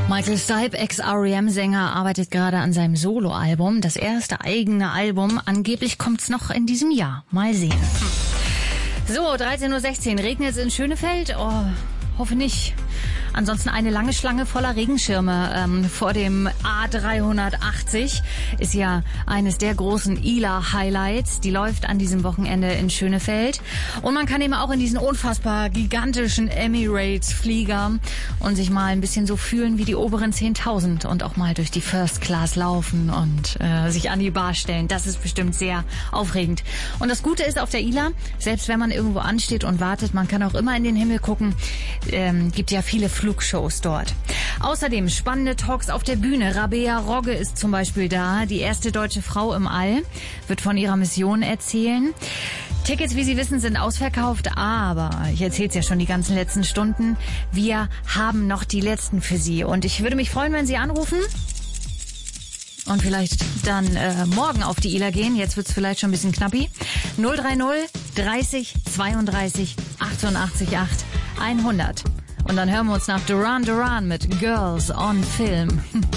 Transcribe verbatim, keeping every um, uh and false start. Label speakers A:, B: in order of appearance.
A: Michael Stipe, Ex-R E M-Sänger, arbeitet gerade an seinem Soloalbum. Das erste eigene Album. Angeblich kommt's noch in diesem Jahr. Mal sehen. So, dreizehn Uhr sechzehn. Regnet es in Schönefeld? Oh, hoffe nicht. Ansonsten eine lange Schlange voller Regenschirme ähm, vor dem A dreihundertachtzig ist ja eines der großen I L A-Highlights. Die läuft an diesem Wochenende in Schönefeld. Und man kann eben auch in diesen unfassbar gigantischen Emirates-Flieger und sich mal ein bisschen so fühlen wie die oberen zehntausend und auch mal durch die First Class laufen und äh, sich an die Bar stellen. Das ist bestimmt sehr aufregend. Und das Gute ist auf der I L A, selbst wenn man irgendwo ansteht und wartet, man kann auch immer in den Himmel gucken. Ähm, gibt ja viele Flugshows dort. Außerdem spannende Talks auf der Bühne. Rabea Rogge ist zum Beispiel da, die erste deutsche Frau im All, wird von ihrer Mission erzählen. Tickets, wie Sie wissen, sind ausverkauft, aber ich erzähle es ja schon die ganzen letzten Stunden. Wir haben noch die letzten für Sie und ich würde mich freuen, wenn Sie anrufen und vielleicht dann äh, morgen auf die I L A gehen. Jetzt wird's vielleicht schon ein bisschen knappi. null drei null dreißig zweiunddreißig achtundachtzig acht hundert. Und dann hören wir uns nach Duran Duran mit Girls on Film.